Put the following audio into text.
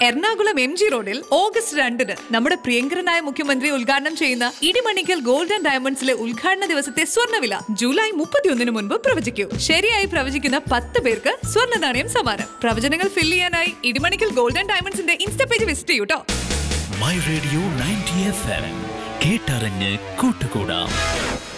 Ernakulam MG റോഡിൽ August 2 നമ്മുടെ പ്രിയങ്കരനായ മുഖ്യമന്ത്രി ഉദ്ഘാടനം ചെയ്യുന്ന ഇടിമണിക്കൽ ഗോൾഡ് ആൻഡ് ഡയമണ്ട്സിലെ ഉദ്ഘാടന ദിവസത്തെ സ്വർണ്ണവില ജൂലൈ 31 മുൻപ് പ്രവചിക്കൂ. ശരിയായി പ്രവചിക്കുന്ന 10 പേർക്ക് സ്വർണ്ണ നാണയം സമ്മാനം. പ്രവചനങ്ങൾ ഫില്ല് ചെയ്യാനായി Idimannickal gold and ഡയമണ്ട്സിന്റെ insta page visit ചെയ്യൂട്ടോ. My radio 90 FM കേട്ടറിഞ്ഞ് കൂട്ടുകൂടാം.